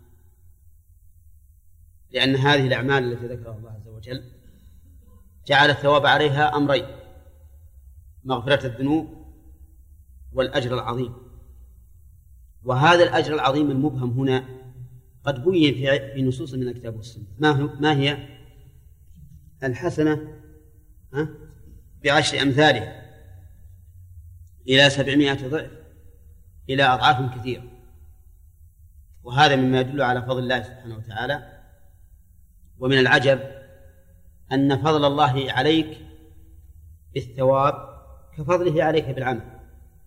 لأن هذه الأعمال التي ذكرها الله عز وجل جعل الثواب عليها أمرين: مغفرة الذنوب والأجر العظيم. وهذا الأجر العظيم المبهم هنا قد بين في نصوص من الكتاب والسنة. ما هي؟ الحسنة بعشر أمثالها إلى سبعمائة ضعف إلى أضعاف كثيرة. وهذا مما يدل على فضل الله سبحانه وتعالى. ومن العجب أن فضل الله عليك بالثواب كفضله عليك بالعمل،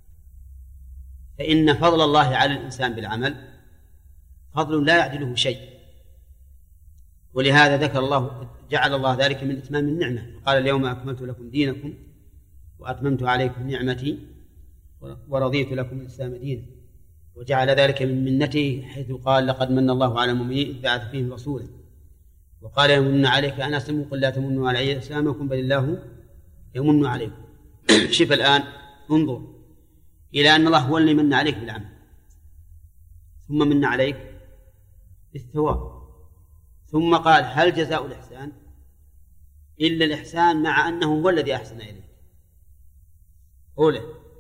فإن فضل الله على الإنسان بالعمل فضل لا يعدله شيء. ولهذا ذكر الله جعل الله ذلك من إتمام النعمة، قال اليوم أكملت لكم دينكم وأتممت عليكم نعمتي ورضيت لكم الإسلام دينا، وجعل ذلك من منته حيث قال لقد من الله على المؤمنين إذ بعث فيهم رسولا وقال يمن عليك أن أسلموا قل لا تمنوا علي إسلامكم بل الله يمن عليكم. شوف الآن انظر إلى أن الله هو اللي من عليك بالعمل، ثم من عليك بالثواب، ثم قال هل جزاء الإحسان إلا الإحسان، مع أنه هو الذي أحسن إليك. أولى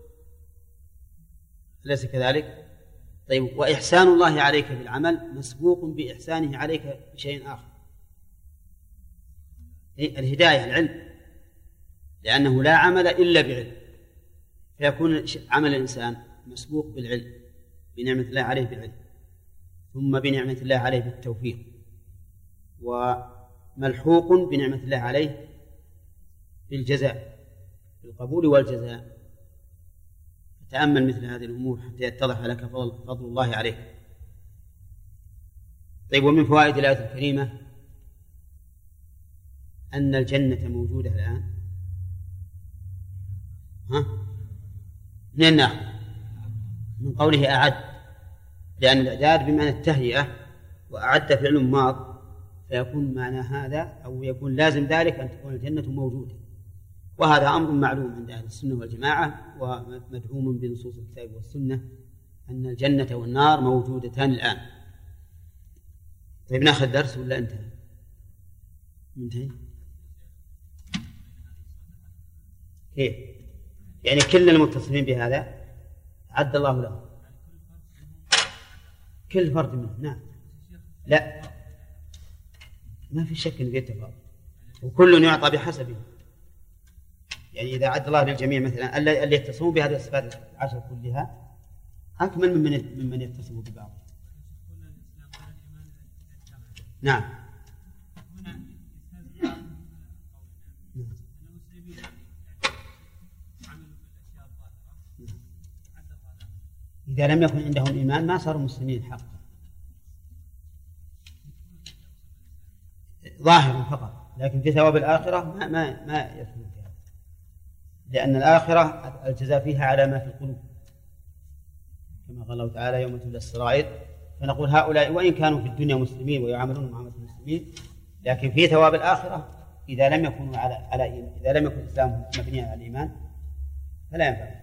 أليس كذلك؟ طيب، وإحسان الله عليك بالعمل مسبوق بإحسانه عليك بشيء آخر، الهداية، العلم، لأنه لا عمل إلا بعلم، فيكون عمل الإنسان مسبوق بالعلم بنعمة الله عليه بالعلم، ثم بنعمة الله عليه بالتوفيق، وملحوق بنعمة الله عليه بالجزاء، بالقبول والجزاء. تأمل مثل هذه الأمور حتى يتضح لك فضل, فضل الله عليك. طيب، ومن فوائد الآية الكريمة أن الجنة موجودة الآن. ها؟ منين نأخذ؟ من قوله أعد، لأن الإعداد بمعنى التهيئة، وأعد فعل ماض، فيكون معنى هذا أو يكون لازم ذلك أن تكون الجنة موجودة. وهذا أمر معلوم عند أهل السنة والجماعة ومدعوم بنصوص الكتاب والسنة أن الجنة والنار موجودتان الآن. طيب، نأخذ درس ولا انتهى؟ انتهى؟ كيف؟ يعني كل المتصفين بهذا عد الله له كل فرد منهم. نعم، لا، ما في شك ان في تفاضل، وكل يعطى بحسبه. يعني اذا عد الله للجميع مثلا اللي يتصفون بهذه الصفات العشر كلها اكمل ممن ممن يتصفوا ببعض. نعم. إذا لم يكن عندهم إيمان ما صاروا مسلمين حقا، ظاهرا فقط، لكن في ثواب الآخرة ما ما ما يدخلون فيها، لأن الآخرة الجزاء فيها على ما في القلوب، كما قال الله تعالى يوم تبلى السرائر، فنقول هؤلاء وإن كانوا في الدنيا مسلمين ويعاملون معاملة المسلمين، لكن في ثواب الآخرة إذا لم يكونوا على على إذا لم يكن الإسلام مبنيا على الإيمان فلا ينفع،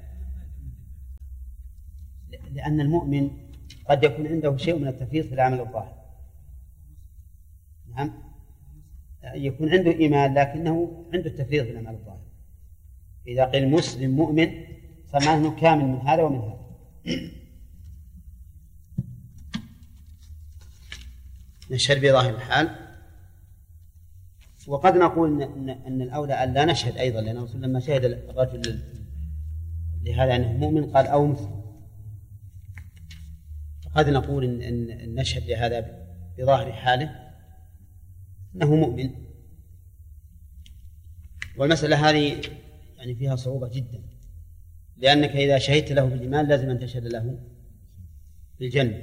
لأن المؤمن قد يكون عنده شيء من التفريط في العمل الظاهر. نعم، يكون عنده إيمان لكنه عنده التفريط في العمل الظاهر. إذا قيل مسلم مؤمن صار معناه كامل من هذا ومن هذا. نشهد بظاهر الحال، وقد نقول إن, إن الأولى أن لا نشهد أيضا، لأن الرسول لما شهد الرجل لهذا أنه مؤمن قال أو مسلم. قد نقول إن, إن نشهد لهذا بظاهر حاله أنه مؤمن. والمسألة هذه يعني فيها صعوبة جدا، لأنك إذا شهدت له بالإيمان لازم أن تشهد له بالجنة.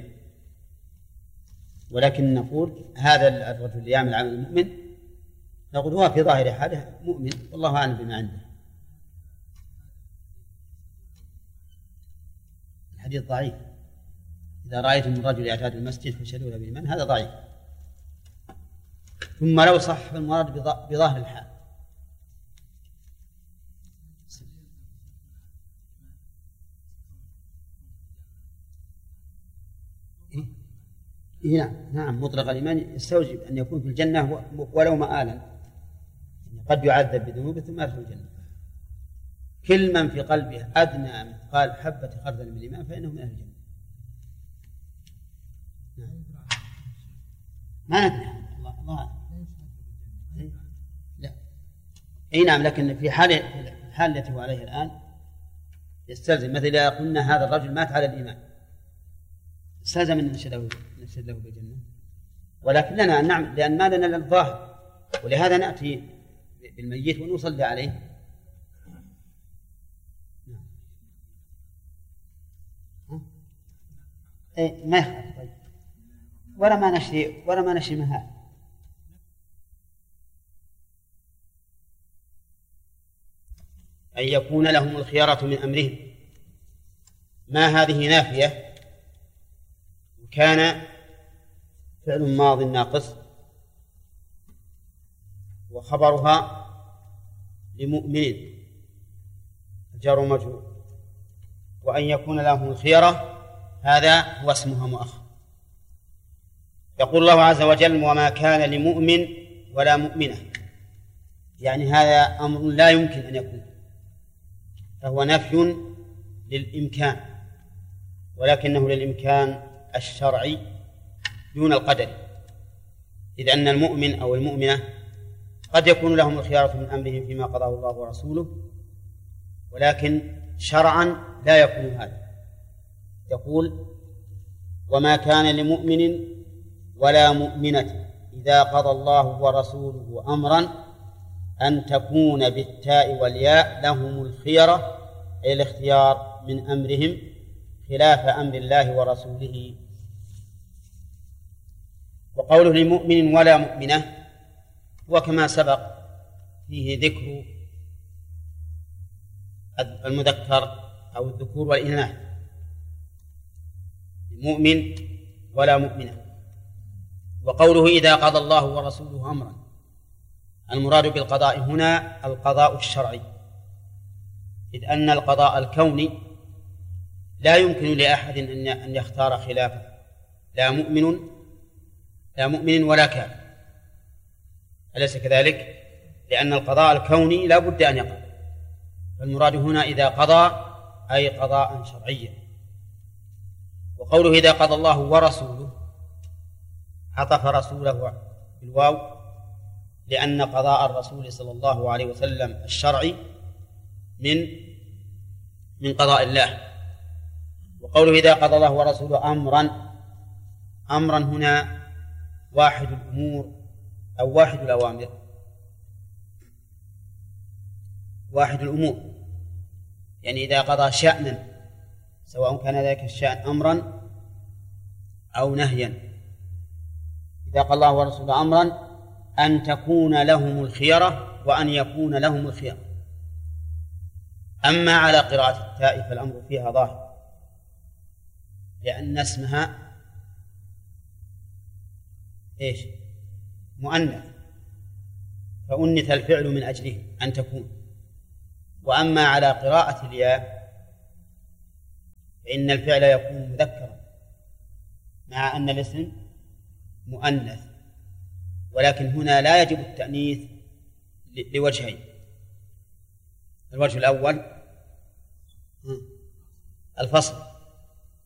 ولكن نقول هذا الرجل اللي يعمل عمل المؤمن نقول هو في ظاهر حاله مؤمن، والله أعلم بما عنده. الحديث ضعيف، إذا رأيتم الرجل يعتاد المسجد فاشهدوا له بالإيمان، هذا ضعيف. ثم لو صح المراد بظاهر الحال. إيه؟ نعم نعم، مطلق الإيمان يستوجب أن يكون في الجنة ولو مآلا، قد يعذب بذنوبه ثم يدخل الجنة. كل من في قلبه أدنى مثقال حبة خردل من الإيمان فإنه من أهل الجنة. نعم. ما ندري الله الله لا أي نعم، لكن في حال الحال التي هو عليه الآن يستلزم، مثل إذا قلنا هذا الرجل مات على الإيمان استلزم أن نشهد له بالجنة، ولكن لنا أن نعمل، لأن ما لنا إلا الظاهر، ولهذا نأتي بالميت ونصلي عليه. إيه ما يخالف. طيب ولا ما نشري ولا ما نشري مها. أن يكون لهم الخيارة من أمرهم، ما هذه نافية، وكان فعل ماض ناقص، وخبرها لمؤمن جار مجرور، وأن يكون لهم الخيارة هذا هو اسمها مؤخر. يقول الله عز وجل وما كان لمؤمن ولا مؤمنة، يعني هذا أمر لا يمكن أن يكون، فهو نفي للإمكان، ولكنه للإمكان الشرعي دون القدر، إذ أن المؤمن أو المؤمنة قد يكون لهم الخيارة من أمرهم فيما قضاه الله ورسوله، ولكن شرعا لا يكون هذا. يقول وما كان لمؤمن ولا مؤمنة إذا قضى الله ورسوله أمرا أن تكون بالتاء والياء لهم الخيرة، أي الاختيار من أمرهم خلاف أمر الله ورسوله. وقوله لمؤمن ولا مؤمنة وكما سبق فيه ذكر المذكر أو الذكور والإناث، مؤمن ولا مؤمنة. وقوله إذا قضى الله ورسوله أمرا، المراد بالقضاء هنا القضاء الشرعي، إذ أن القضاء الكوني لا يمكن لأحد أن يختار خلافه، لا مؤمن لا مؤمن ولا كافر، أليس كذلك؟ لأن القضاء الكوني لا بد أن يقع، فالمراد هنا إذا قضى أي قضاء شرعيا. وقوله إذا قضى الله ورسوله عطف رسوله بالواو، لأن قضاء الرسول صلى الله عليه وسلم الشرعي من من قضاء الله. وقوله إذا قضى الله ورسوله أمرا، أمرا هنا واحد الأمور أو واحد الأوامر، واحد الأمور، يعني إذا قضى شأنا سواء كان ذلك الشأن أمرا أو نهيا. إذا قال الله ورسوله أمرا أن تكون لهم الخيرة وأن يكون لهم الخيرة. أما على قراءة التاء فالأمر فيها ظاهر، لأن اسمها إيش؟ مؤنث، فأنث الفعل من أجله أن تكون. وأما على قراءة الياء فإن الفعل يكون مذكرا مع أن الاسم مؤنث، ولكن هنا لا يجب التأنيث لوجهين. الوجه الأول الفصل،